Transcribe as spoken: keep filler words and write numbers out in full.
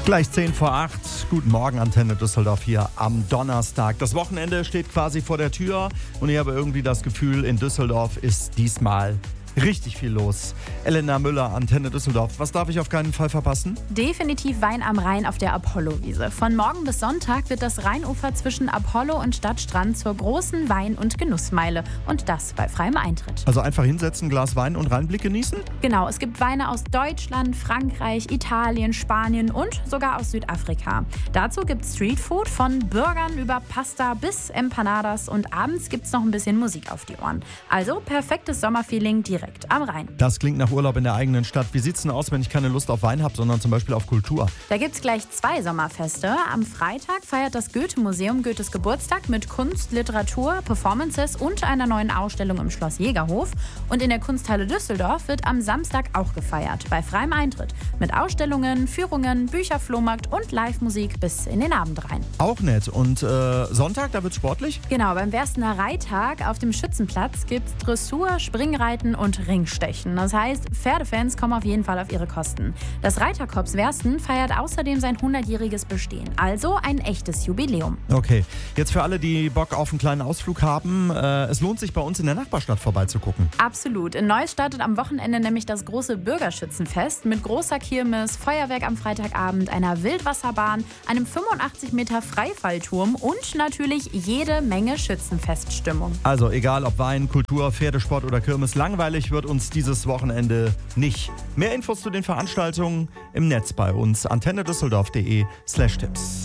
Gleich zehn vor acht. Guten Morgen, Antenne Düsseldorf hier am Donnerstag. Das Wochenende steht quasi vor der Tür und ich habe irgendwie das Gefühl, in Düsseldorf ist diesmal richtig viel los. Elena Müller, Antenne Düsseldorf. Was darf ich auf keinen Fall verpassen? Definitiv Wein am Rhein auf der Apollo-Wiese. Von morgen bis Sonntag wird das Rheinufer zwischen Apollo und Stadtstrand zur großen Wein- und Genussmeile. Und das bei freiem Eintritt. Also einfach hinsetzen, Glas Wein und Rheinblick genießen? Genau, es gibt Weine aus Deutschland, Frankreich, Italien, Spanien und sogar aus Südafrika. Dazu gibt es Streetfood von Burgern über Pasta bis Empanadas und abends gibt es noch ein bisschen Musik auf die Ohren. Also perfektes Sommerfeeling direkt am Rhein. Das klingt nach Urlaub in der eigenen Stadt. Wie sieht's denn aus, wenn ich keine Lust auf Wein habe, sondern zum Beispiel auf Kultur? Da gibt's gleich zwei Sommerfeste. Am Freitag feiert das Goethe-Museum Goethes Geburtstag mit Kunst, Literatur, Performances und einer neuen Ausstellung im Schloss Jägerhof. Und in der Kunsthalle Düsseldorf wird am Samstag auch gefeiert, bei freiem Eintritt. Mit Ausstellungen, Führungen, Bücherflohmarkt und Live-Musik bis in den Abend rein. Auch nett. Und äh, Sonntag, da wird's sportlich? Genau, beim Werstener Reittag auf dem Schützenplatz gibt's Dressur, Springreiten und Ringstechen. Das heißt, Pferdefans kommen auf jeden Fall auf ihre Kosten. Das Reiterkorps Wersten feiert außerdem sein hundertjähriges Bestehen. Also ein echtes Jubiläum. Okay, jetzt für alle, die Bock auf einen kleinen Ausflug haben, äh, es lohnt sich bei uns in der Nachbarstadt vorbeizugucken. Absolut. In Neuss startet am Wochenende nämlich das große Bürgerschützenfest mit großer Kirmes, Feuerwerk am Freitagabend, einer Wildwasserbahn, einem fünfundachtzig Meter Freifallturm und natürlich jede Menge Schützenfeststimmung. Also egal ob Wein, Kultur, Pferdesport oder Kirmes, langweilig wird uns dieses Wochenende nicht. Mehr Infos zu den Veranstaltungen im Netz bei uns antennedüsseldorf punkt de slash Tipps.